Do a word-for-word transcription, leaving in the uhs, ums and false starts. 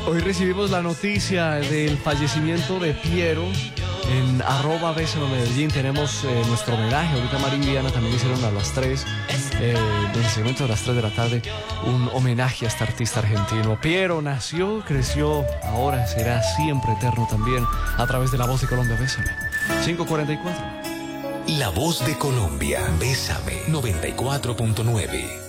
Hoy recibimos la noticia del fallecimiento de Piero. En arroba Bésame Medellín tenemos eh, nuestro homenaje. Ahorita María y Diana también hicieron a las tres, eh, del segmento de las tres de la tarde, un homenaje a este artista argentino. Piero nació, creció, ahora será siempre eterno también a través de La Voz de Colombia. Bésame. cinco cuarenta y cuatro. La Voz de Colombia. Bésame. noventa y cuatro punto nueve.